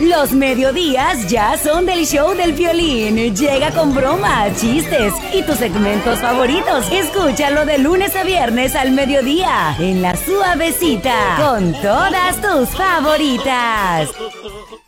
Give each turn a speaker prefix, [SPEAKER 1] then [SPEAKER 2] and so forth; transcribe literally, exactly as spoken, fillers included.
[SPEAKER 1] Los mediodías ya son del show del Piolín. Llega con bromas, chistes y tus segmentos favoritos. Escúchalo de lunes a viernes al mediodía en La Suavecita con todas tus favoritas.